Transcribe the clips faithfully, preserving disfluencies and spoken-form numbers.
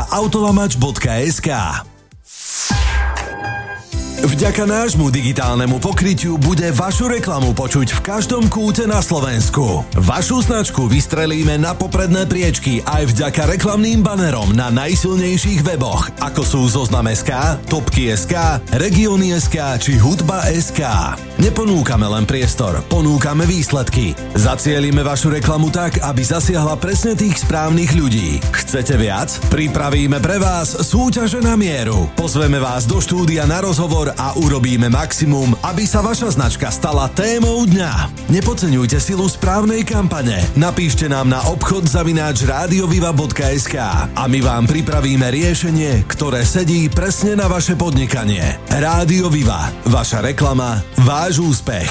a autolamač bodka es ká. Vďaka nášmu digitálnemu pokrytiu bude vašu reklamu počuť v každom kúte na Slovensku. Vašu značku vystrelíme na popredné priečky aj vďaka reklamným banerom na najsilnejších weboch, ako sú Zoznam bodka es ká, Topky bodka es ká, Regióny bodka es ká či Hudba bodka es ká. Neponúkame len priestor, ponúkame výsledky. Zacielime vašu reklamu tak, aby zasiahla presne tých správnych ľudí. Chcete viac? Pripravíme pre vás súťaže na mieru. Pozveme vás do štúdia na rozhovor a urobíme maximum, aby sa vaša značka stala témou dňa. Nepodceňujte silu správnej kampane. Napíšte nám na obchod zavináč radioviva bodka es ká a my vám pripravíme riešenie, ktoré sedí presne na vaše podnikanie. Rádio Viva. Vaša reklama, váš úspech.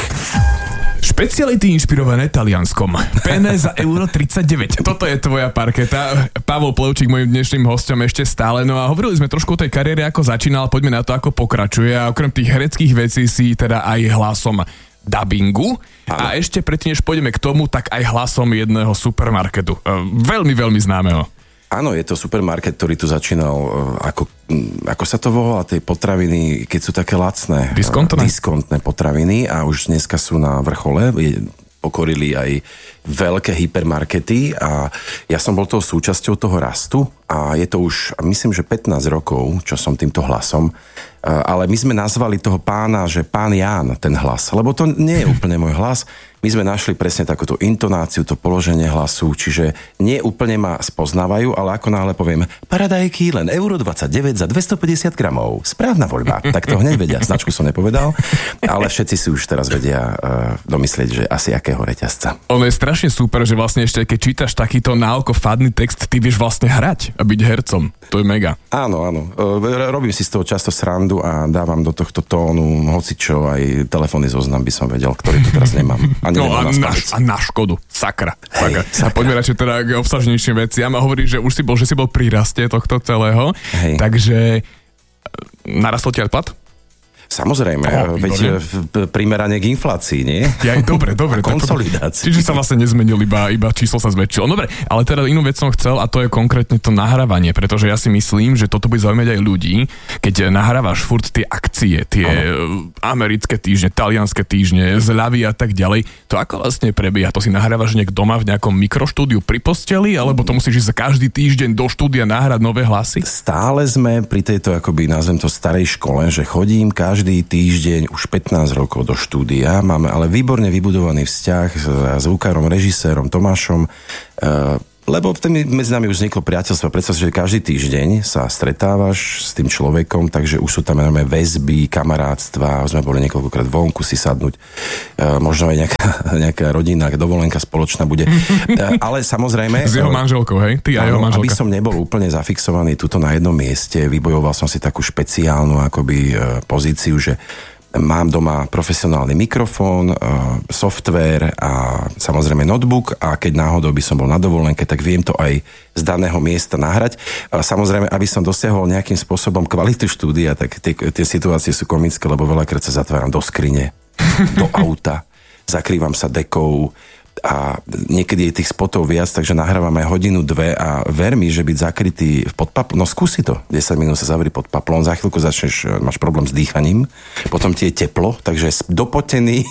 Špeciality inšpirované Talianskom. Pene za euro tridsaťdeväť. Toto je tvoja parketa. Pavol Plevčík, môjim dnešným hosťom ešte stále. No a hovorili sme trošku o tej kariére, ako začínal. Poďme na to, ako pokračuje. A okrem tých hereckých vecí si teda aj hlasom dabingu. Ano. A ešte predtým, než pôjdeme k tomu, tak aj hlasom jedného supermarketu. Veľmi, veľmi známeho. Áno, je to supermarket, ktorý tu začínal ako, ako sa to volá, tej potraviny, keď sú také lacné. Diskontné. Diskontné potraviny a už dneska sú na vrchole. Pokorili aj veľké hypermarkety a ja som bol toho súčasťou toho rastu a je to už, myslím, že pätnásť rokov, čo som týmto hlasom, ale my sme nazvali toho pána, že pán Ján, ten hlas, lebo to nie je úplne môj hlas. My sme našli presne takúto intonáciu, to položenie hlasu, čiže nie úplne ma spoznávajú, ale ako náhle poviem paradajky, len euro dvadsaťdeväť za dvestopäťdesiat gramov. Správna voľba. Tak to hneď vedia. Značku som nepovedal, ale všetci si už teraz vedia uh, domyslieť, že asi akého reťazca. Ono je strašne super, že vlastne ešte keď čítaš takýto na oko fádny text, ty vieš vlastne hrať a byť hercom. To je mega. Áno, áno. Uh, robím si z toho často srandu a dávam do tohto tónu hocičo, aj telefónny zoznam by som vedel, ktorý tu teraz nemám. No a na, a na škodu. Sakra. Hej, sakra. A poďme radšej teda k obsažnejším veciam a hovorí, že už si bol, že si bol pri raste tohto celého. Hej. Takže narastol ti aj plat? Samozrejme, oh, veď primerane k inflácii, nie? Ja, dobre, dobre. Konsolidácii. Čiže sa vlastne nezmenil, iba, iba číslo sa zväčšilo. Dobre, ale teda inú vec som chcel a to je konkrétne to nahrávanie, pretože ja si myslím, že toto bude zaujímať aj ľudí, keď nahrávaš furt tie akcie, tie ano. Americké týždne, talianské týždne, zľavy a tak ďalej. To ako vlastne prebieha? To si nahrávaš nejak doma v nejakom mikroštúdiu pri posteli, alebo to musíš ísť za každý týždeň do štúdia nahrať nové hlasy? Stále sme pri tejto, akoby nazvem to starej škole, že chodím každý Každý týždeň už pätnásť rokov do štúdia. Máme ale výborne vybudovaný vzťah s zvukárom, režisérom Tomášom, lebo medzi nami už vzniklo priateľstvo. Predstav si, že každý týždeň sa stretávaš s tým človekom, takže už sú tam enormné väzby, kamarátstva, sme boli niekoľkokrát vonku si sadnúť, možno aj nejaká, nejaká rodina, dovolenka spoločná bude. Ale samozrejme... S jeho manželkou, hej? Ty a jeho manželka. Aby som nebol úplne zafixovaný tuto na jednom mieste, vybojoval som si takú špeciálnu akoby pozíciu, že mám doma profesionálny mikrofón, software a samozrejme notebook a keď náhodou by som bol na dovolenke, tak viem to aj z daného miesta nahrať. A samozrejme, aby som dosiahol nejakým spôsobom kvalitu štúdia, tak tie, tie situácie sú komické, lebo veľakrát sa zatváram do skrine, do auta, zakrývam sa dekou a niekedy je tých spotov viac, takže nahrávam aj hodinu, dve a ver mi, že byť zakrytý pod paplom, no skúsi to, desať minút sa zavri pod paplom, za chvíľku začneš, máš problém s dýchaním, potom ti je teplo, takže dopotený,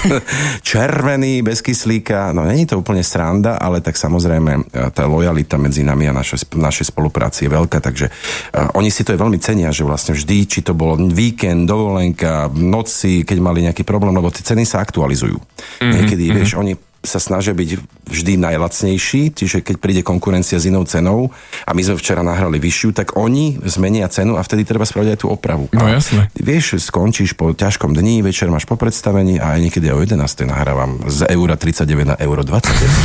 červený, bez kyslíka, no není to úplne sranda, ale tak samozrejme tá lojalita medzi nami a našej, našej spolupráci je veľká, takže uh, oni si to je veľmi cenia, že vlastne vždy, či to bolo víkend, dovolenka, noci, keď mali nejaký problém, lebo tie ceny sa aktualizujú. Mm-hmm. Niekedy, vieš, oni sa snažia byť vždy najlacnejší, čiže keď príde konkurencia s inou cenou a my sme včera nahrali vyššiu, tak oni zmenia cenu a vtedy treba spraviť aj tú opravu. No jasne. Vieš, skončíš po ťažkom dni, večer máš po predstavení a aj niekedy o jedenástej nahrávam z euro tridsaťdeväť na euro dvadsaťdeväť.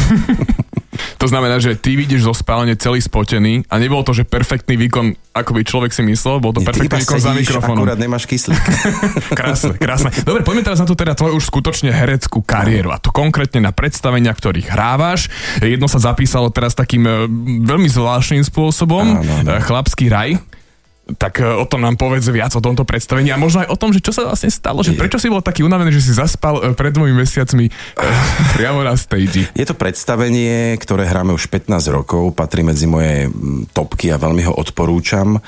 To znamená, že ty vidíš zo spálne celý spotený a nebolo to, že perfektný výkon, ako by človek si myslel, bol to perfektný výkon za mikrofónom. Akurát nemáš kyslík. Krásne, krásne. Dobre, poďme teraz na to teda tvoju už skutočne hereckú kariéru a to konkrétne na predstavenia, ktorých hrávaš. Jedno sa zapísalo teraz takým veľmi zvláštnym spôsobom. Áno, áno. Chlapský raj. Tak o tom nám povedz viac, o tomto predstavení a možno aj o tom, že čo sa vlastne stalo, že prečo si bol taký unavený, že si zaspal pred dvomi mesiacmi priamo na stage. Je to predstavenie, ktoré hráme už pätnásť rokov, patrí medzi moje topky a veľmi ho odporúčam.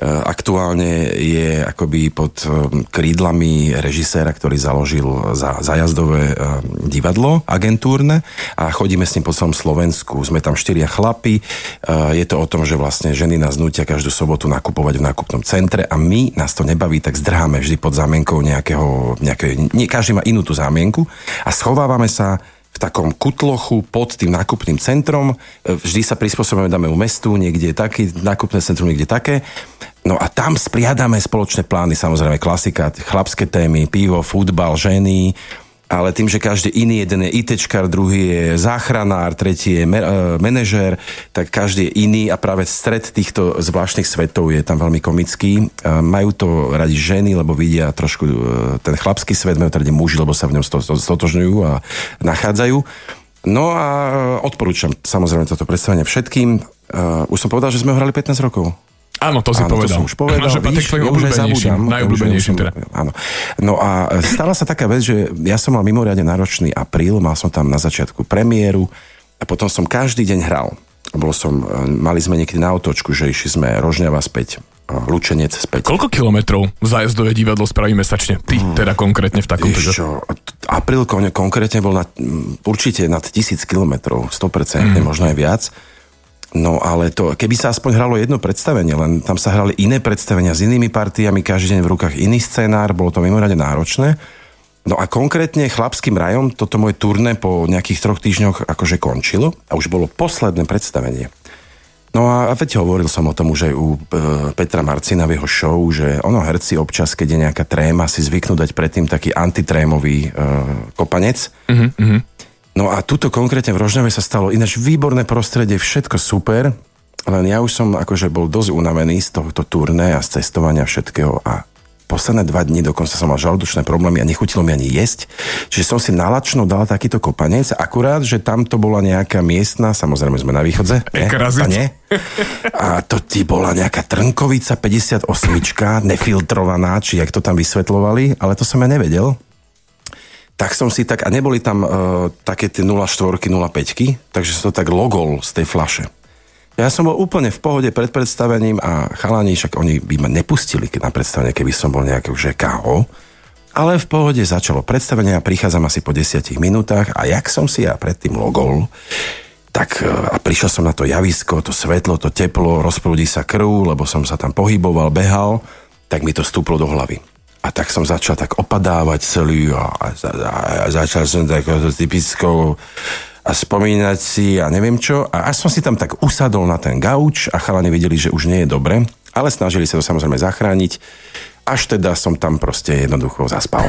Aktuálne je akoby pod krídlami režiséra, ktorý založil za, zájazdové divadlo agentúrne a chodíme s ním po celom Slovensku. Sme tam štyria chlapi. Je to o tom, že vlastne ženy nás nútia každú sobotu nakupovať v nákupnom centre a my, nás to nebaví, tak zdrháme vždy pod zámienkou nejakého, nejakého, nie, každý má inú tú zámienku a schovávame sa v takom kutlochu pod tým nákupným centrom. Vždy sa prispôsobujeme, dáme u mestu, niekde je taký, nákupné centrum niekde také. No a tam spriadame spoločné plány, samozrejme klasika, chlapské témy, pivo, futbal, ženy, ale tým, že každý iný, jeden je ITčkar, druhý je záchranár, tretí je manažér, tak každý je iný a práve stred týchto zvláštnych svetov je tam veľmi komický. Majú to radi ženy, lebo vidia trošku ten chlapský svet, majú to radi muži, lebo sa v ňom stotožňujú a nachádzajú. No a odporúčam samozrejme toto predstavenie všetkým. Už som povedal, že sme ho hrali pätnásť rokov. Áno, to si áno, povedal. To som už povedal. Že patrí k tvojim obľúbenejším, najobľúbenejším teda. Áno. No a stala sa taká vec, že ja som mal mimoriadne náročný apríl, mal som tam na začiatku premiéru a potom som každý deň hral. Bol som, mali sme niekedy na otočku, že išli sme Rožňava späť, Lučenec späť. Koľko kilometrov zájazdové divadlo spraví mesačne? Ty hmm. teda konkrétne v takom... Vieš čo, apríl konkrétne bol na, určite nad tisíc kilometrov, sto percent, hmm. možno aj viac. No ale to, keby sa aspoň hralo jedno predstavenie, len tam sa hrali iné predstavenia s inými partiami, každý deň v rukách iný scenár, bolo to mimoriadne náročné. No a konkrétne Chlapským rajom toto moje turné po nejakých troch týždňoch akože končilo a už bolo posledné predstavenie. No a veď hovoril som o tom už aj u e, Petra Marcina v jeho show, že ono herci občas, keď je nejaká tréma, si zvyknú dať predtým taký antitrémový e, kopanec. Mhm, No a tuto konkrétne v Rožňave sa stalo ináč výborné prostredie, všetko super, len ja už som akože bol dosť unavený z tohto turné a z cestovania všetkého a posledné dva dni dokonca som mal žalúdočné problémy a nechutilo mi ani jesť, čiže som si nalačno dal takýto kopanec, akurát, že tamto bola nejaká miestna, samozrejme sme na východze, nie? A nie? A to ti bola nejaká Trnkovica päťdesiatosmička, nefiltrovaná, či jak to tam vysvetľovali, ale to som ja nevedel. Tak som si tak, a neboli tam uh, také tie nula štyri, nula päť, takže som to tak logol z tej fľaše. Ja som bol úplne v pohode pred predstavením a chalani, však oni by ma nepustili na predstavenie, keby som bol nejaký už ká ó. Ale v pohode začalo predstavenie a prichádzam asi po desiatich minútach a jak som si ja predtým logol, tak uh, a prišiel som na to javisko, to svetlo, to teplo, rozprúdi sa krv, lebo som sa tam pohyboval, behal, tak mi to stúplo do hlavy. A tak som začal tak opadávať celý a, a, a, a začal som takou typickou a spomínať si a neviem čo. A až som si tam tak usadol na ten gauč a chalani videli, že už nie je dobre, ale snažili sa to samozrejme zachrániť. Až teda som tam proste jednoducho zaspal.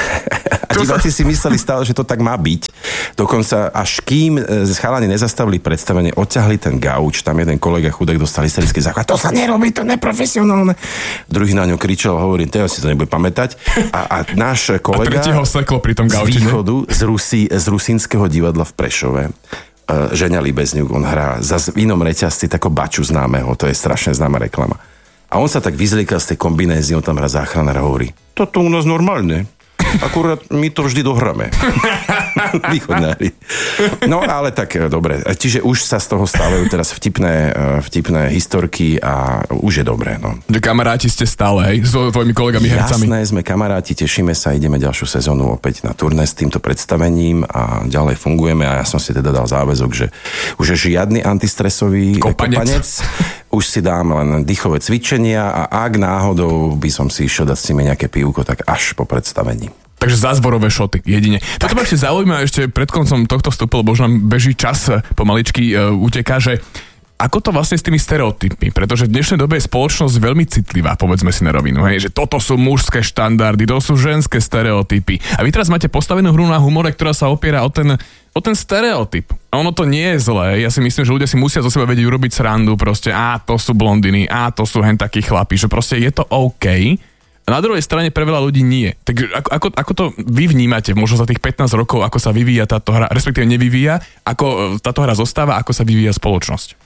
A diváci si mysleli stále, že to tak má byť. Dokonca až kým chalani nezastavili predstavenie, odťahli ten gauč, tam jeden kolega chudák dostal hysterický záchvat. To sa nerobí, to neprofesionálne. Druhý na ňo kričal, hovorím, teraz si to nebude pamätať. A, a náš kolega a ho seklo pri tom gauči, z východu, z, Rusí, z Rusínskeho divadla v Prešove, Ženia Libezňuk, on hrá za v inom reťazci tako Baču známeho, to je strašne známa reklama. A on sa tak vyzliekal z tej kombinézy, on tam hrá záchranár a hovorí, toto u nás normálne. Akurát my to vždy dohráme. Východnári. No ale tak, dobre. Čiže už sa z toho stávajú teraz vtipné, vtipné historky a už je dobré. No. Že kamaráti ste stále, hej? S tvojimi kolegami hercami. Jasné, sme kamaráti, tešíme sa, ideme ďalšiu sezónu opäť na turné s týmto predstavením a ďalej fungujeme a ja som si teda dal záväzok, že už je žiadny antistresový kopanec. kopanec. Už si dám len dýchové cvičenia a ak náhodou by som si išiel dať s nimi nejaké pivko, tak až po predstavení. Takže zázvorové šoty, jedine. Tak. Toto ma ešte zaujíma, ešte pred koncom tohto vstupu, lebo už nám beží čas, pomaličky uh, uteká, že ako to vlastne s tými stereotypmi, pretože v dnešnej dobe je spoločnosť veľmi citlivá, povedzme si na rovinu, hej, že toto sú mužské štandardy, to sú ženské stereotypy. A vy teraz máte postavenú hru na humore, ktorá sa opiera o ten, o ten stereotyp. A ono to nie je zlé, ja si myslím, že ľudia si musia zo seba vedieť urobiť srandu, proste, á, to sú blondiny, á, to sú hen takí chlapi, že proste je to OK. A na druhej strane pre veľa ľudí nie. Takže ako, ako, ako to vy vnímate, možno za tých pätnásť rokov, ako sa vyvíja táto hra, respektíve nevyvíja, ako táto hra zostáva, ako sa vyvíja spoločnosť?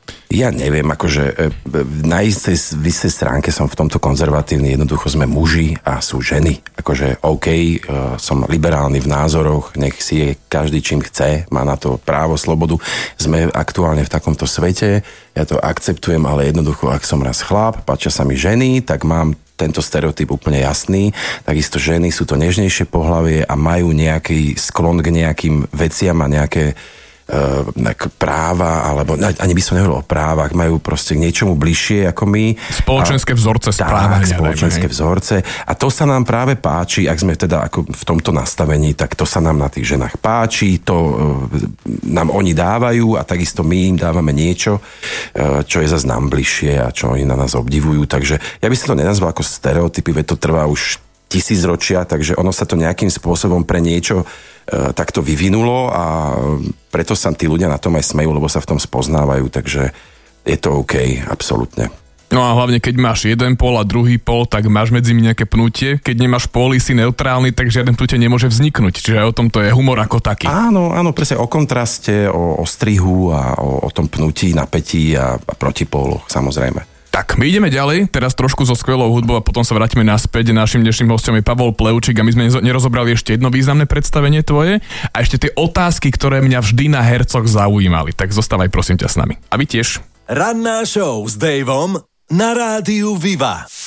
Ja neviem, akože na istej, istej stránke som v tomto konzervatívny, jednoducho sme muži a sú ženy. Akože OK, som liberálny v názoroch, nech si je každý čím chce, má na to právo, slobodu. Sme aktuálne v takomto svete, ja to akceptujem, ale jednoducho, ak som raz chlap, páčia sa mi ženy, tak mám tento stereotyp úplne jasný. Takisto ženy sú to nežnejšie pohlavie a majú nejaký sklon k nejakým veciam a nejaké práva, alebo ani by som nehovoril o právach, majú proste k niečomu bližšie ako my. Spoločenské vzorce správania. Tak, spoločenské vzorce. A to sa nám práve páči, ak sme teda ako v tomto nastavení, tak to sa nám na tých ženách páči, to nám oni dávajú a takisto my im dávame niečo, čo je zase nám bližšie a čo oni na nás obdivujú. Takže ja by som to nenazval ako stereotypy, veď to trvá už tisícročia, takže ono sa to nejakým spôsobom pre niečo e, takto vyvinulo a preto sa tí ľudia na tom aj smejú, lebo sa v tom spoznávajú, takže je to OK, absolútne. No a hlavne, keď máš jeden pol a druhý pol, tak máš medzi nimi nejaké pnutie. Keď nemáš póly, si neutrálny, tak žiaden pnutie nemôže vzniknúť. Čiže aj o tom to je humor ako taký. Áno, áno, presne o kontraste, o, o strihu a o, o tom pnutí, napätí a, a protipóloch, samozrejme. Tak, my ideme ďalej, teraz trošku so skvelou hudbou a potom sa vrátime naspäť. Našim dnešným hostom je Pavol Plevčík a my sme nerozobrali ešte jedno významné predstavenie tvoje a ešte tie otázky, ktoré mňa vždy na hercoch zaujímali. Tak zostávaj prosím ťa s nami. A vy tiež. Ranná show s Davom na rádiu Viva.